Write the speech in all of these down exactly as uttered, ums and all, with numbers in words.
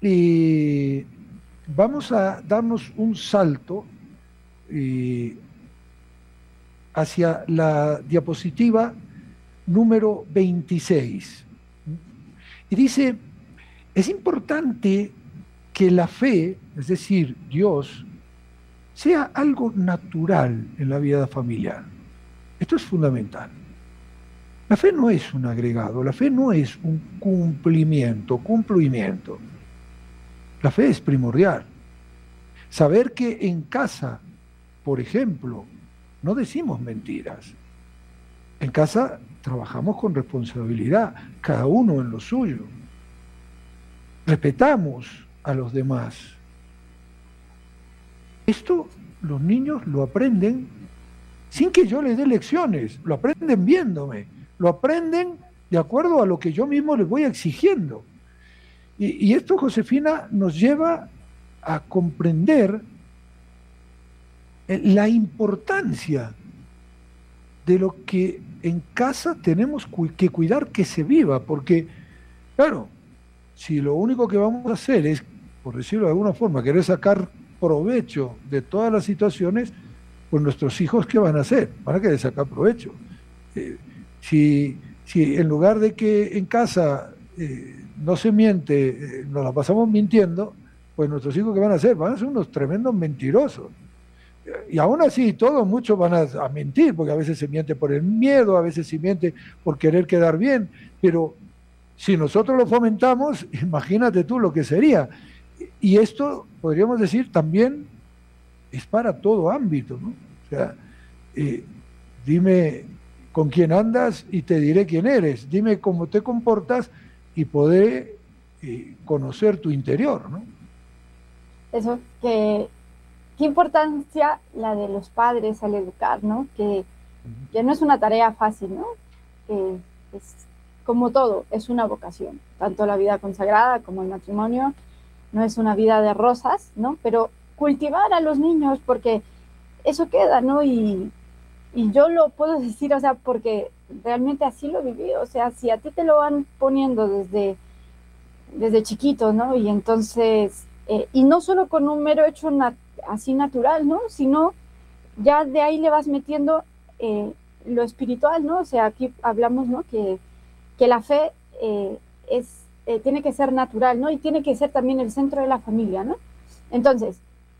eh, vamos a darnos un salto eh, hacia la diapositiva número veintiséis. Y dice, es importante que la fe, es decir, Dios, sea algo natural en la vida familiar. Esto es fundamental. La fe no es un agregado, la fe no es un cumplimiento, cumplimiento. La fe es primordial. Saber que en casa, por ejemplo, no decimos mentiras. En casa trabajamos con responsabilidad, cada uno en lo suyo. Respetamos a los demás. Esto los niños lo aprenden sin que yo les dé lecciones, lo aprenden viéndome, lo aprenden de acuerdo a lo que yo mismo les voy exigiendo. Y, y esto, Josefina, nos lleva a comprender la importancia de lo que en casa tenemos que cuidar que se viva, porque, claro, si lo único que vamos a hacer es, por decirlo de alguna forma, querer sacar provecho de todas las situaciones, pues nuestros hijos, ¿qué van a hacer? Van a querer sacar provecho. Eh, si, si en lugar de que en casa eh, no se miente, eh, nos la pasamos mintiendo, pues nuestros hijos, ¿qué van a hacer? Van a ser unos tremendos mentirosos. Y aún así, todos, muchos van a, a mentir, porque a veces se miente por el miedo, a veces se miente por querer quedar bien, pero si nosotros lo fomentamos, imagínate tú lo que sería. Y esto, podríamos decir, también es para todo ámbito, ¿no? O sea, eh, dime con quién andas y te diré quién eres, dime cómo te comportas y podré eh, conocer tu interior, ¿no? Eso, que qué importancia la de los padres al educar, ¿no? Que, que no es una tarea fácil, ¿no? Que es como todo, es una vocación, tanto la vida consagrada como el matrimonio, no es una vida de rosas, ¿no? Pero cultivar a los niños, porque eso queda, ¿no? Y, y yo lo puedo decir, o sea, porque realmente así lo viví, o sea, si a ti te lo van poniendo desde, desde chiquito, ¿no? Y entonces, eh, y no solo con un mero hecho nat así natural, ¿no? Sino ya de ahí le vas metiendo eh, lo espiritual, ¿no? O sea, aquí hablamos, ¿no? Que, que la fe eh, es, eh, tiene que ser natural, ¿no? Y tiene que ser también el centro de la familia, ¿no? Entonces,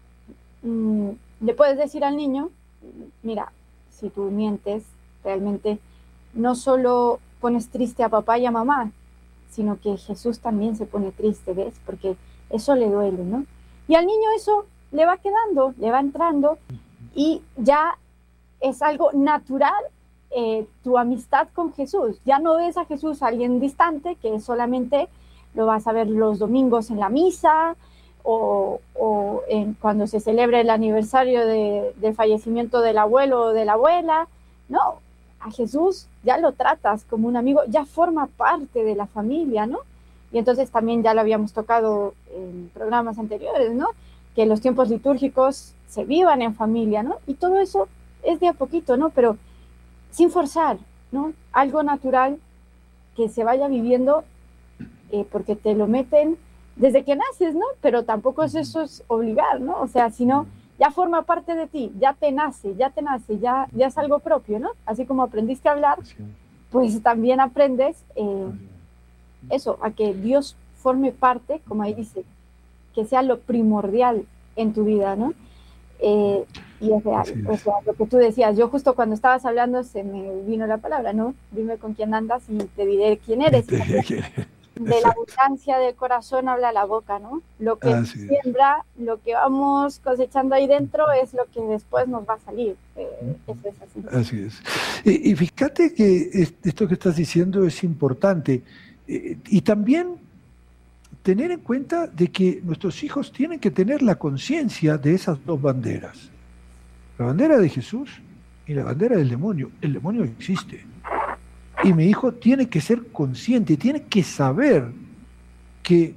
mmm, le puedes decir al niño, mira, si tú mientes, realmente no solo pones triste a papá y a mamá, sino que Jesús también se pone triste, ¿ves? Porque eso le duele, ¿no? Y al niño eso le va quedando, le va entrando, y ya es algo natural eh, tu amistad con Jesús. Ya no ves a Jesús alguien distante, que solamente lo vas a ver los domingos en la misa, o, o en, cuando se celebra el aniversario de, del fallecimiento del abuelo o de la abuela. No, a Jesús ya lo tratas como un amigo, ya forma parte de la familia, ¿no? Y entonces también ya lo habíamos tocado en programas anteriores, ¿no? Que los tiempos litúrgicos se vivan en familia, ¿no? Y todo eso es de a poquito, ¿no? Pero sin forzar, ¿no? Algo natural que se vaya viviendo eh, porque te lo meten desde que naces, ¿no? Pero tampoco es eso es obligar, ¿no? O sea, sino ya forma parte de ti, ya te nace, ya te nace, ya, ya es algo propio, ¿no? Así como aprendiste a hablar, pues también aprendes eh, eso, a que Dios forme parte, como ahí dice, que sea lo primordial en tu vida, ¿no? Eh, y es real, o sea, lo que tú decías, yo justo cuando estabas hablando se me vino la palabra, ¿no? Dime con quién andas y te diré quién eres. De la abundancia del corazón habla la boca, ¿no? Lo que así siembra, es. Lo que vamos cosechando ahí dentro es lo que después nos va a salir. Eh, eso es así. Así es. Y, y fíjate que esto que estás diciendo es importante. Eh, y también tener en cuenta de que nuestros hijos tienen que tener la conciencia de esas dos banderas. La bandera de Jesús y la bandera del demonio. El demonio existe. Y mi hijo tiene que ser consciente, tiene que saber que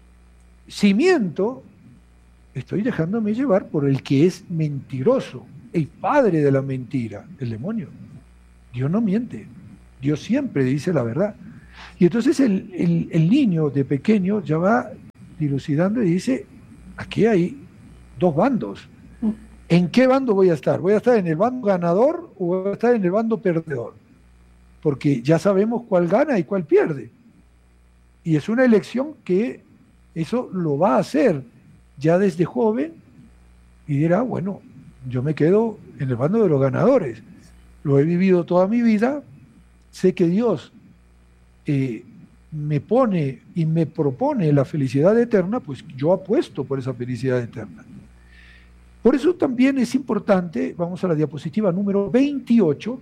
si miento, estoy dejándome llevar por el que es mentiroso, el padre de la mentira, el demonio. Dios no miente, Dios siempre dice la verdad. Y entonces el, el, el niño de pequeño ya va dilucidando y dice, aquí hay dos bandos. ¿En qué bando voy a estar? ¿Voy a estar en el bando ganador o voy a estar en el bando perdedor? Porque ya sabemos cuál gana y cuál pierde. Y es una elección que eso lo va a hacer ya desde joven y dirá, bueno, yo me quedo en el bando de los ganadores. Lo he vivido toda mi vida, sé que Dios eh, me pone y me propone la felicidad eterna, pues yo apuesto por esa felicidad eterna. Por eso también es importante, vamos a la diapositiva número veintiocho,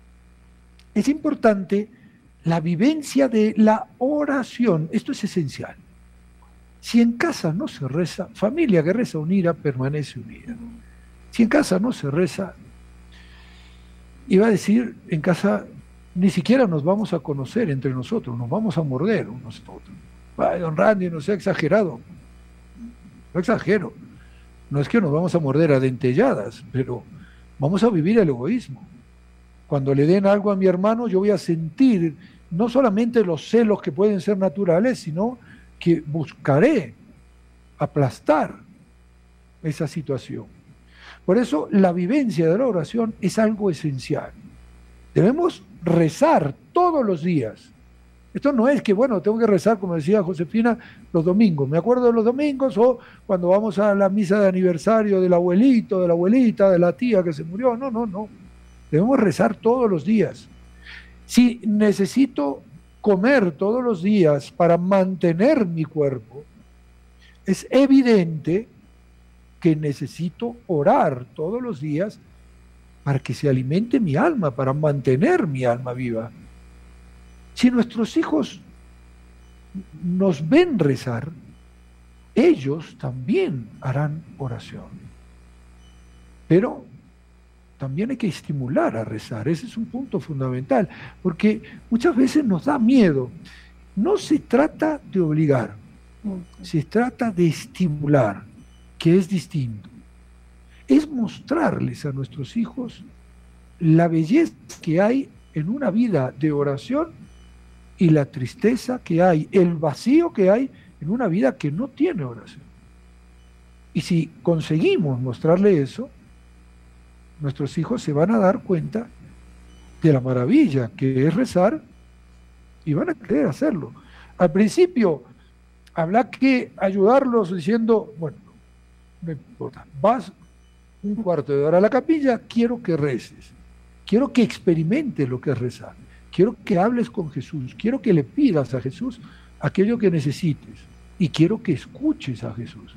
es importante la vivencia de la oración. Esto es esencial. Si en casa no se reza, familia que reza unida permanece unida. Si en casa no se reza, iba a decir, en casa ni siquiera nos vamos a conocer entre nosotros, nos vamos a morder unos a otros. Ay, don Randy, no sea exagerado. No exagero. No es que nos vamos a morder a dentelladas, pero vamos a vivir el egoísmo. Cuando le den algo a mi hermano, yo voy a sentir no solamente los celos que pueden ser naturales, sino que buscaré aplastar esa situación. Por eso la vivencia de la oración es algo esencial. Debemos rezar todos los días. Esto no es que, bueno, tengo que rezar, como decía Josefina, los domingos. Me acuerdo de los domingos o cuando vamos a la misa de aniversario del abuelito, de la abuelita, de la tía que se murió. No, no, no. Debemos rezar todos los días. Si necesito comer todos los días para mantener mi cuerpo, es evidente que necesito orar todos los días para que se alimente mi alma, para mantener mi alma viva. Si nuestros hijos nos ven rezar, ellos también harán oración. Pero también hay que estimular a rezar, ese es un punto fundamental, porque muchas veces nos da miedo. No se trata de obligar, se trata de estimular, que es distinto. Es mostrarles a nuestros hijos la belleza que hay en una vida de oración y la tristeza que hay, el vacío que hay en una vida que no tiene oración. Y si conseguimos mostrarle eso, nuestros hijos se van a dar cuenta de la maravilla que es rezar y van a querer hacerlo. Al principio habrá que ayudarlos diciendo, bueno, no importa, vas un cuarto de hora a la capilla, quiero que reces, quiero que experimentes lo que es rezar, quiero que hables con Jesús, quiero que le pidas a Jesús aquello que necesites y quiero que escuches a Jesús.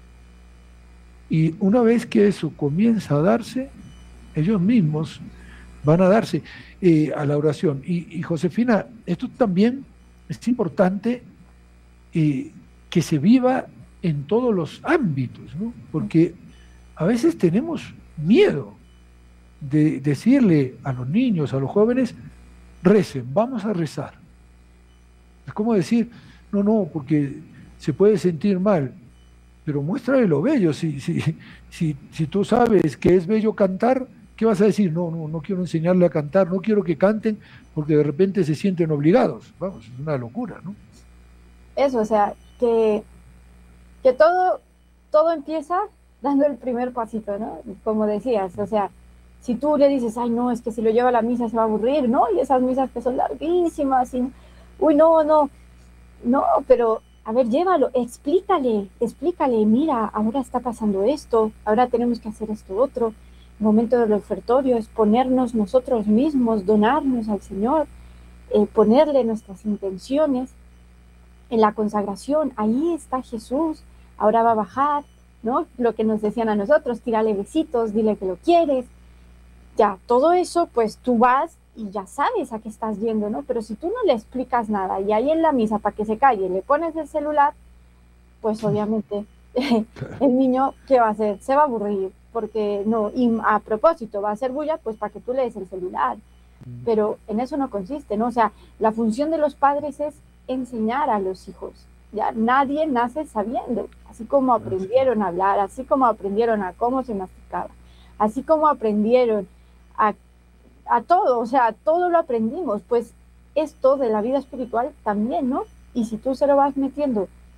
Y una vez que eso comienza a darse, ellos mismos van a darse eh, a la oración. Y, y Josefina, esto también es importante eh, que se viva en todos los ámbitos, ¿no? Porque a veces tenemos miedo de decirle a los niños, a los jóvenes, recen, vamos a rezar. Es como decir, no, no, porque se puede sentir mal, pero muéstrale lo bello. Si, si, si, si tú sabes que es bello cantar, ¿qué vas a decir? No, no, no quiero enseñarle a cantar, no quiero que canten porque de repente se sienten obligados. Vamos, es una locura, ¿no? Eso, o sea, que, que todo, todo empieza dando el primer pasito, ¿no? Como decías, o sea, si tú le dices, ay, no, es que si lo lleva a la misa se va a aburrir, ¿no? Y esas misas que son larguísimas, y, uy, no, no, no, pero, a ver, llévalo, explícale, explícale, mira, ahora está pasando esto, ahora tenemos que hacer esto otro. El momento del ofertorio es ponernos nosotros mismos, donarnos al Señor, eh, ponerle nuestras intenciones. En la consagración, ahí está Jesús, ahora va a bajar, ¿no? Lo que nos decían a nosotros, tírale besitos, dile que lo quieres. Ya, todo eso, pues tú vas y ya sabes a qué estás yendo, ¿no? Pero si tú no le explicas nada y ahí en la misa para que se calle le pones el celular, pues obviamente el niño, ¿qué va a hacer? Se va a aburrir, porque no, y a propósito va a hacer bulla, pues para que tú le des el celular. Pero en eso no consiste, ¿no? O sea, la función de los padres es enseñar a los hijos. Ya nadie nace sabiendo, así como aprendieron a hablar, así como aprendieron a cómo se masticaba, así como aprendieron a, a todo, o sea, todo lo aprendimos, pues esto de la vida espiritual también, ¿no? Y si tú se lo vas metiendo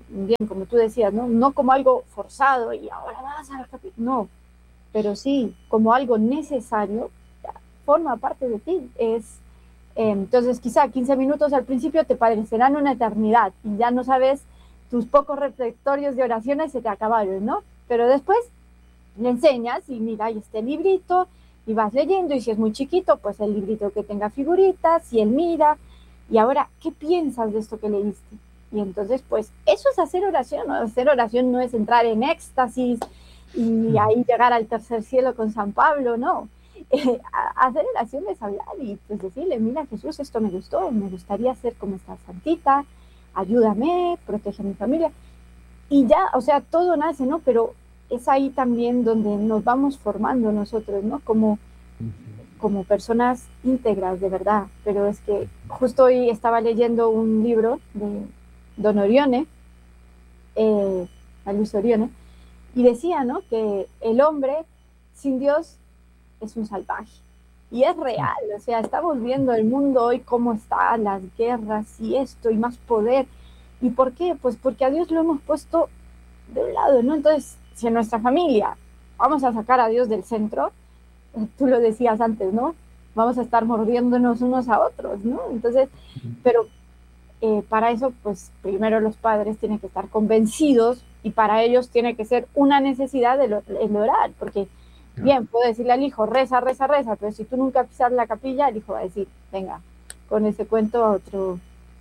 bien, como tú decías, ¿no? No como algo forzado y ahora vas a la capilla, no, pero sí como algo necesario, forma parte de ti. Es, eh, entonces quizá quince minutos al principio te parecerán una eternidad y ya no sabes, tus pocos reflectorios de oraciones se te acabaron, ¿no? Pero después le enseñas y mira, hay este librito y vas leyendo, y si es muy chiquito, pues el librito que tenga figuritas y él mira, y ahora, ¿qué piensas de esto que leíste? Y entonces, pues, eso es hacer oración, ¿no? Hacer oración no es entrar en éxtasis y ahí llegar al tercer cielo con San Pablo, no. Eh, hacer oración es hablar y pues decirle, mira, Jesús, esto me gustó, me gustaría ser como esta santita, ayúdame, protege a mi familia. Y ya, o sea, todo nace, ¿no? Pero es ahí también donde nos vamos formando nosotros, ¿no? Como, como personas íntegras, de verdad. Pero es que justo hoy estaba leyendo un libro de Don Orione, eh, a Luis Orione, y decía, ¿no? Que el hombre sin Dios es un salvaje. Y es real, o sea, estamos viendo el mundo hoy cómo está, las guerras y esto, y más poder. ¿Y por qué? Pues porque a Dios lo hemos puesto de un lado, ¿no? Entonces, si en nuestra familia vamos a sacar a Dios del centro, tú lo decías antes, ¿no? Vamos a estar mordiéndonos unos a otros, ¿no? Entonces, pero eh, para eso, pues primero los padres tienen que estar convencidos y para ellos tiene que ser una necesidad el, el orar, porque bien, puedo decirle al hijo, reza, reza, reza, pero si tú nunca pisas la capilla, el hijo va a decir, venga, con ese cuento a otro.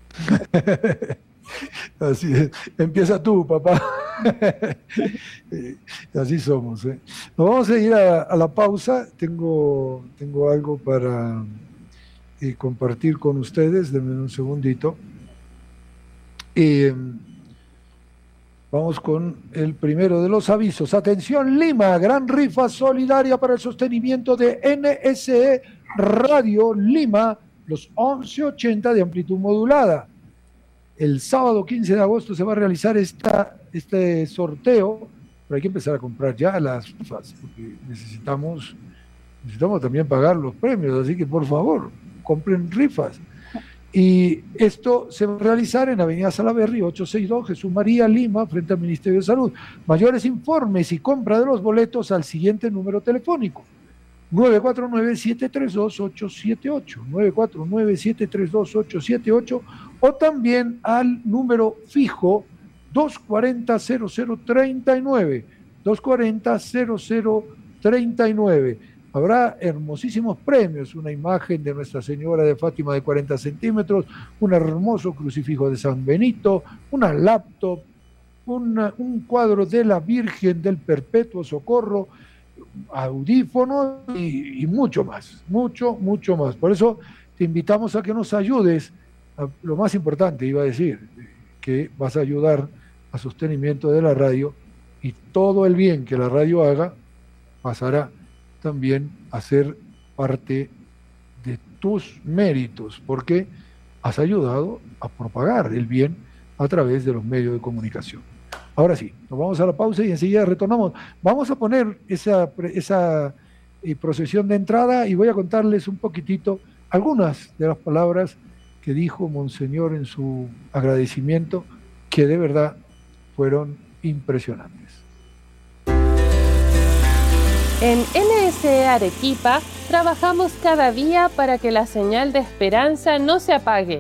Así es. Empieza tú, papá. Así somos, ¿eh? Nos vamos a ir a, a la pausa. Tengo, tengo algo para eh, compartir con ustedes. Denme un segundito. Eh, vamos con el primero de los avisos. Atención, Lima, gran rifa solidaria para el sostenimiento de N S E Radio Lima, los once ochenta de amplitud modulada. El sábado quince de agosto se va a realizar esta, este sorteo, pero hay que empezar a comprar ya las rifas, porque necesitamos, necesitamos también pagar los premios, así que por favor, compren rifas. Y esto se va a realizar en Avenida Salaverry, ochocientos sesenta y dos, Jesús María, Lima, frente al Ministerio de Salud. Mayores informes y compra de los boletos al siguiente número telefónico: nueve cuatro nueve, siete tres dos, ocho siete ocho, nueve cuatro nueve, siete tres dos, ocho siete ocho, o también al número fijo dos cuarenta, cero cero treinta y nueve, dos cuarenta, cero cero treinta y nueve. Habrá hermosísimos premios, una imagen de Nuestra Señora de Fátima de cuarenta centímetros, un hermoso crucifijo de San Benito, una laptop, una, un cuadro de la Virgen del Perpetuo Socorro, audífonos y, y mucho más, mucho, mucho más. Por eso te invitamos a que nos ayudes. A, lo más importante, iba a decir, que vas a ayudar a sostenimiento de la radio, y todo el bien que la radio haga pasará también a ser parte de tus méritos, porque has ayudado a propagar el bien a través de los medios de comunicación. Ahora sí, nos vamos a la pausa y enseguida retornamos. Vamos a poner esa, esa eh, procesión de entrada y voy a contarles un poquitito algunas de las palabras que dijo Monseñor en su agradecimiento, que de verdad fueron impresionantes. En N S E Arequipa trabajamos cada día para que la señal de esperanza no se apague.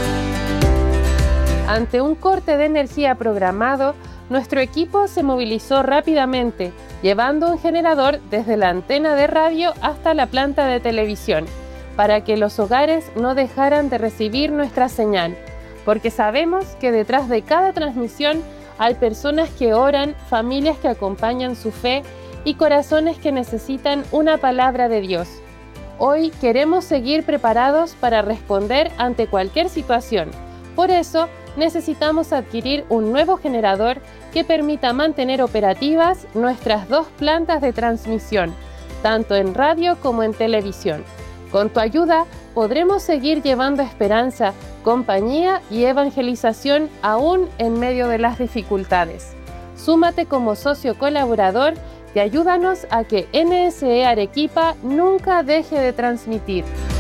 Ante un corte de energía programado, nuestro equipo se movilizó rápidamente, llevando un generador desde la antena de radio hasta la planta de televisión, para que los hogares no dejaran de recibir nuestra señal, porque sabemos que detrás de cada transmisión hay personas que oran, familias que acompañan su fe y corazones que necesitan una palabra de Dios. Hoy queremos seguir preparados para responder ante cualquier situación. Por eso, necesitamos adquirir un nuevo generador que permita mantener operativas nuestras dos plantas de transmisión, tanto en radio como en televisión. Con tu ayuda, podremos seguir llevando esperanza, compañía y evangelización aún en medio de las dificultades. Súmate como socio colaborador y ayúdanos a que N S E Arequipa nunca deje de transmitir.